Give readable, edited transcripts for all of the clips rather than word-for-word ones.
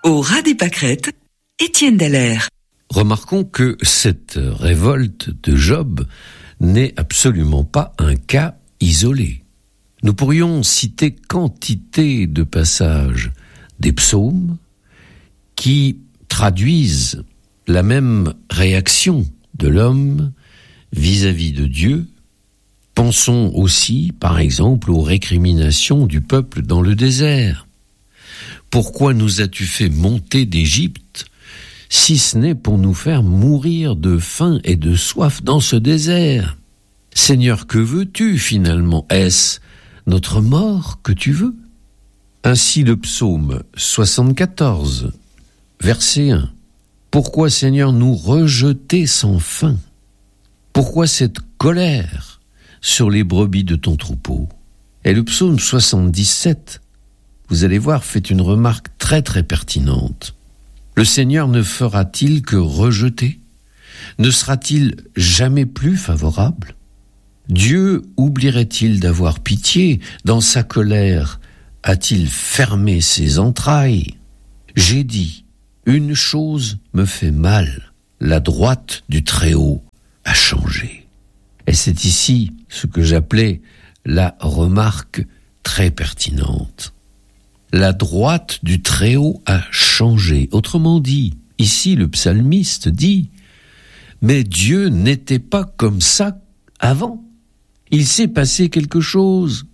Au ras des pâquerettes, Étienne Dallaire. Remarquons que cette révolte de Job n'est absolument pas un cas isolé. Nous pourrions citer quantité de passages des psaumes qui traduisent la même réaction de l'homme vis-à-vis de Dieu. Pensons aussi, par exemple, aux récriminations du peuple dans le désert. Pourquoi nous as-tu fait monter d'Égypte, si ce n'est pour nous faire mourir de faim et de soif dans ce désert? Seigneur, que veux-tu finalement? Est-ce notre mort que tu veux? Ainsi le psaume 74, verset 1. Pourquoi, Seigneur, nous rejeter sans fin? Pourquoi cette colère sur les brebis de ton troupeau? Et le psaume 77, vous allez voir, fait une remarque très très pertinente. Le Seigneur ne fera-t-il que rejeter? Ne sera-t-il jamais plus favorable? Dieu oublierait-il d'avoir pitié? Dans sa colère, a-t-il fermé ses entrailles? J'ai dit, une chose me fait mal, la droite du Très-Haut a changé. Et c'est ici ce que j'appelais la remarque très pertinente. La droite du Très-Haut a changé. Autrement dit, ici le psalmiste dit, mais Dieu n'était pas comme ça avant. Il s'est passé quelque chose.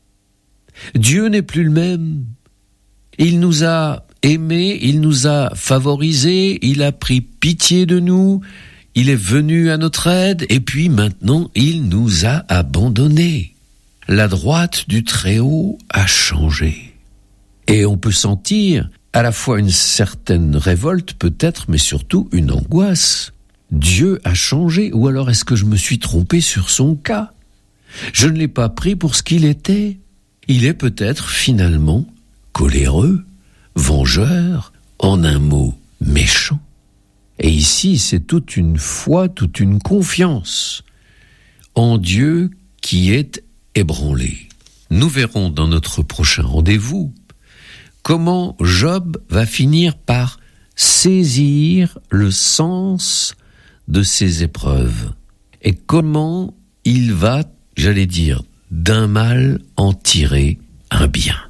Dieu n'est plus le même. Il nous a aimés, il nous a favorisés, il a pris pitié de nous, il est venu à notre aide, et puis maintenant il nous a abandonnés. La droite du Très-Haut a changé. Et on peut sentir à la fois une certaine révolte peut-être, mais surtout une angoisse. Dieu a changé, ou alors est-ce que je me suis trompé sur son cas? Je ne l'ai pas pris pour ce qu'il était. Il est peut-être finalement coléreux, vengeur, en un mot méchant. Et ici, c'est toute une foi, toute une confiance en Dieu qui est ébranlée. Nous verrons dans notre prochain rendez-vous comment Job va finir par saisir le sens de ses épreuves et comment il va, j'allais dire, d'un mal en tirer un bien.